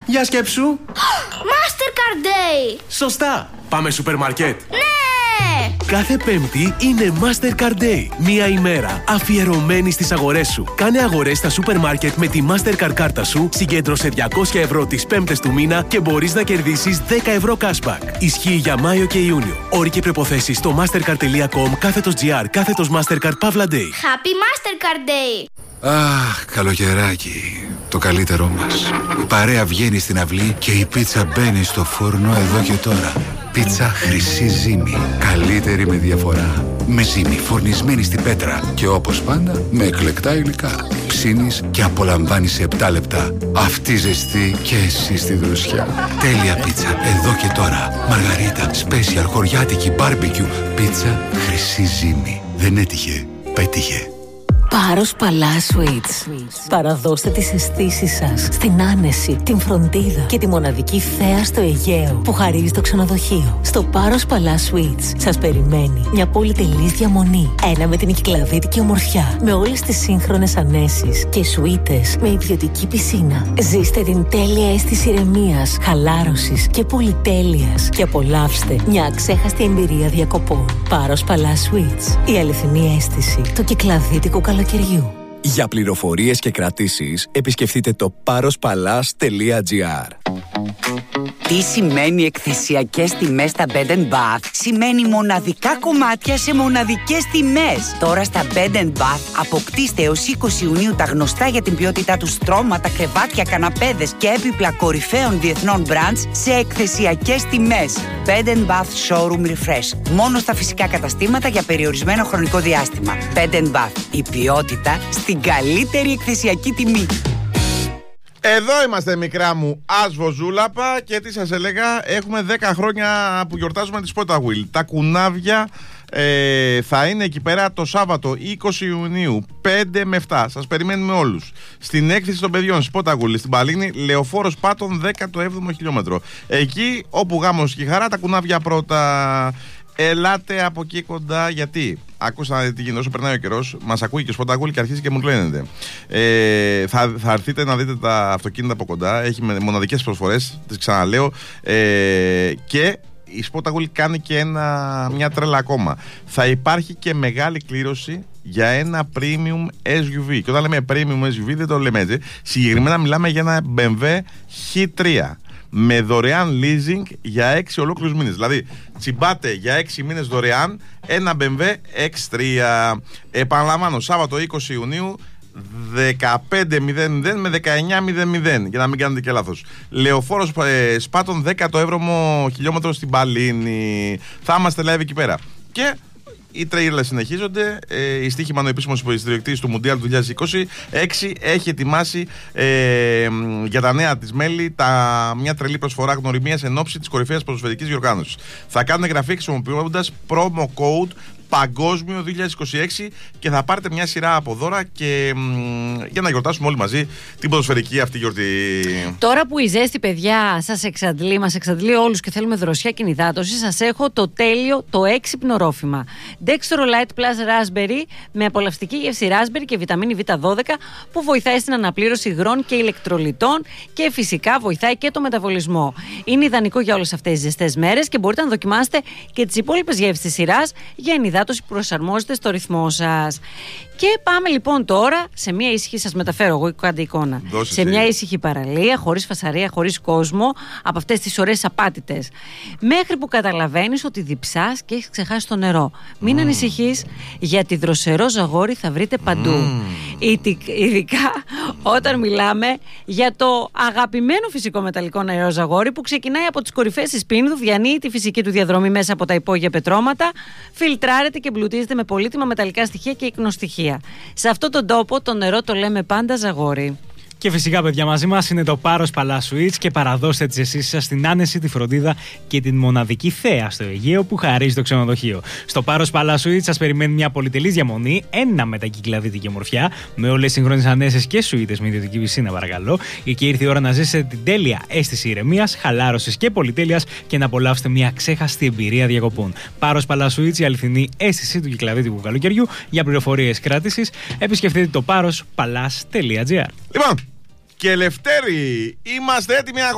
Για σκέψου. Mastercard Day! Σωστά. Πάμε σούπερ μάρκετ. Ναι! Κάθε Πέμπτη είναι Mastercard Day. Μία ημέρα αφιερωμένη στις αγορές σου. Κάνε αγορές στα σούπερ μάρκετ με τη Mastercard κάρτα σου, συγκέντρωσε 200 ευρώ τις πέμπτες του μήνα και μπορείς να κερδίσεις 10 ευρώ cashback. Ισχύει για Μάιο και Ιούνιο. Όροι και προϋποθέσεις στο mastercard.com/GR Mastercard Pavla Day. Happy Mastercard Day! Αχ, καλοκαιράκι. Το καλύτερό μας. Η παρέα βγαίνει στην αυλή και η πίτσα μπαίνει στο φούρνο εδώ και τώρα. Πίτσα Χρυσή Ζύμη. Καλύτερη με διαφορά. Με ζύμη φορνισμένη στην πέτρα. Και όπως πάντα με εκλεκτά υλικά. Ψήνεις και απολαμβάνεις σε 7 λεπτά. Αυτή ζεστή και εσύ στη δροσιά. Τέλεια πίτσα εδώ και τώρα. Μαργαρίτα, σπέσιαλ, χωριάτικη, μπάρμπεκιου. Πίτσα Χρυσή Ζύμη. Δεν έτυχε, πέτυχε. Πάρος Παλά Sweets. Παραδώστε τις αισθήσεις σας στην άνεση, την φροντίδα και τη μοναδική θέα στο Αιγαίο που χαρίζει το ξενοδοχείο. Στο Πάρος Παλά Sweets σας περιμένει μια πολυτελής διαμονή. Ένα με την κυκλαδίτικη ομορφιά, με όλες τις σύγχρονες ανέσεις και σουίτες με ιδιωτική πισίνα. Ζήστε την τέλεια αίσθηση ηρεμίας, χαλάρωσης και πολυτέλειας και απολαύστε μια αξέχαστη εμπειρία διακοπών. Πάρος Παλά Sweets. Η αληθινή αίσθηση του κυκλαδίτικου καλοκαιριού. Για πληροφορίες και κρατήσεις, επισκεφτείτε το parospalas.gr. Τι σημαίνει εκθεσιακές τιμές στα Bed & Bath? Σημαίνει μοναδικά κομμάτια σε μοναδικές τιμές. Τώρα στα Bed & Bath αποκτήστε έως 20 Ιουνίου τα γνωστά για την ποιότητά τους στρώματα, κρεβάτια, καναπέδες και έπιπλα κορυφαίων διεθνών brands σε εκθεσιακές τιμές. Bed & Bath Showroom Refresh. Μόνο στα φυσικά καταστήματα για περιορισμένο χρονικό διάστημα. Bed & Bath. Η ποιότητα στην καλύτερη εκθεσιακή τιμή. Εδώ είμαστε, μικρά μου Ασβοζούλαπα, και τι σας έλεγα, έχουμε 10 χρόνια που γιορτάζουμε τη Spotawheel. Τα κουνάβια θα είναι εκεί πέρα το Σάββατο 20 Ιουνίου 5 με 7. Σας περιμένουμε όλους στην έκθεση των παιδιών Spotawheel στην Παλίνη, Λεωφόρος Πάτων, 17ο χιλιόμετρο. Εκεί όπου γάμος και χαρά, τα κουνάβια πρώτα. Ελάτε από εκεί κοντά, γιατί άκουσα να δείτε τι γίνεται όσο περνάει ο καιρός. Μας ακούει και ο Spotawheel και αρχίζει και μου λένε. Θα έρθετε να δείτε τα αυτοκίνητα από κοντά. Έχει μοναδικές προσφορές, τις ξαναλέω. Και η Spotawheel κάνει και μια τρέλα ακόμα. Θα υπάρχει και μεγάλη κλήρωση για ένα premium SUV. Και όταν λέμε premium SUV δεν το λέμε έτσι. Συγκεκριμένα μιλάμε για ένα BMW H3 με δωρεάν leasing για 6 ολόκληρους μήνες. Δηλαδή, τσιμπάτε για 6 μήνες δωρεάν ένα BMW X3. Επαναλαμβάνω, Σάββατο 20 Ιουνίου 15.00 με 19.00, για να μην κάνετε και λάθος. Λεωφόρος Σπάτων, 17ο χιλιόμετρο στην Παλίνη. Θα είμαστε live εκεί πέρα. Και οι τρέιλες συνεχίζονται. Η Στοίχημαν, ο επίσημος υποστηρικτής του Μουντιάλ του 2026, έχει ετοιμάσει για τα νέα της μέλη μια τρελή προσφορά γνωριμίας εν ώψη της κορυφαίας ποδοσφαιρικής διοργάνωσης. Θα κάνουν εγγραφή χρησιμοποιώντας promo code Παγκόσμιο 2026 και θα πάρετε μια σειρά από δώρα και για να γιορτάσουμε όλοι μαζί την ποδοσφαιρική αυτή γιορτή. Τώρα που η ζέστη, παιδιά, μας εξαντλεί όλους και θέλουμε δροσιά και υδάτωση, σας έχω το τέλειο, το έξυπνο ρόφημα. Dextro Light Plus Raspberry με απολαυστική γεύση raspberry και βιταμίνη Β12 που βοηθάει στην αναπλήρωση υγρών και ηλεκτρολιτών και φυσικά βοηθάει και το μεταβολισμό. Είναι ιδανικό για όλες αυτές τις ζεστές μέρες και μπορείτε να δοκιμάσετε και τις υπόλοιπες γεύσεις της σειράς για ενυδάτωση που προσαρμόζεται στο ρυθμό σας. Και πάμε λοιπόν τώρα σε μια ήσυχη, σας μεταφέρω εγώ κάντε εικόνα. Σε μια ήσυχη παραλία, χωρίς φασαρία, χωρίς κόσμο, από αυτές τις ωραίες απάτητες. Μέχρι που καταλαβαίνεις ότι διψάς και έχεις ξεχάσει το νερό. Μην ανησυχείς, γιατί δροσερό ζαγόρι θα βρείτε παντού. Ειδικά όταν μιλάμε για το αγαπημένο φυσικό μεταλλικό νερό ζαγόρι που ξεκινάει από τις κορυφές της Πίνδου, διανύει τη φυσική του διαδρομή μέσα από τα υπόγεια πετρώματα, φιλτράρεται και εμπλουτίζεται με πολύτιμα μεταλλικά στοιχεία και ικνοστοιχεία. Σε αυτόν τον τόπο το νερό το λέμε πάντα ζαγόρι. Και φυσικά, παιδιά, μαζί μας είναι το Paros Palace Suites και παραδώστε τις αισθήσεις σας στην άνεση, τη φροντίδα και την μοναδική θέα στο Αιγαίο που χαρίζει το ξενοδοχείο. Στο Paros Palace Suites σας περιμένει μια πολυτελής διαμονή, ένα μετακυκλαδίτικη ομορφιά, με όλες τις σύγχρονες ανέσεις και σουίτες με ιδιωτική πισίνα, παρακαλώ. Και ήρθε η ώρα να ζήσετε την τέλεια αίσθηση ηρεμίας, χαλάρωσης και πολυτέλειας και να απολαύσετε μια ξέχαστη εμπειρία διακοπών. Paros Palace Suites, η αληθινή αίσθηση του κυκλαδίτικου καλοκαιριού. Για πληροφορίες κράτησης, επισκεφτείτε το parospalas.gr. Λοιπόν, και Λευτέρη, είμαστε έτοιμοι να